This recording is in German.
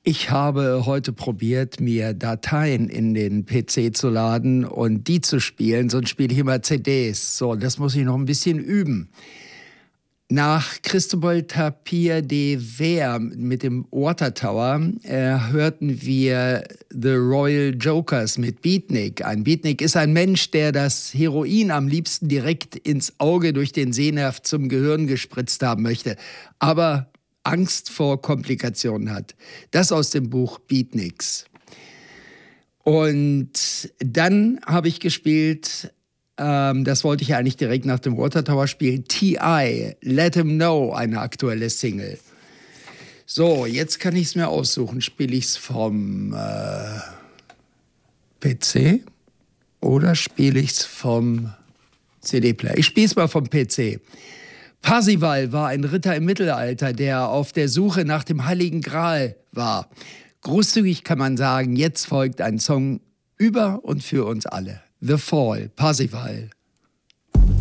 Ich habe heute probiert, mir Dateien in den PC zu laden und die zu spielen, sonst spiele ich immer CDs. So, das muss ich noch ein bisschen üben. Nach Cristobal Tapia de Veer mit dem Water Tower hörten wir The Royal Jokers mit Beatnik. Ein Beatnik ist ein Mensch, der das Heroin am liebsten direkt ins Auge durch den Sehnerv zum Gehirn gespritzt haben möchte, aber Angst vor Komplikationen hat. Das aus dem Buch Beatniks. Und dann habe ich gespielt, das wollte ich eigentlich direkt nach dem Water Tower spielen, T.I., Let Him Know, eine aktuelle Single. So, jetzt kann ich es mir aussuchen. Spiele ich es vom PC oder spiele ich es vom CD-Player? Ich spiele es mal vom PC. Parzival war ein Ritter im Mittelalter, der auf der Suche nach dem Heiligen Gral war. Großzügig kann man sagen, jetzt folgt ein Song über und für uns alle. The Fall, Parzival.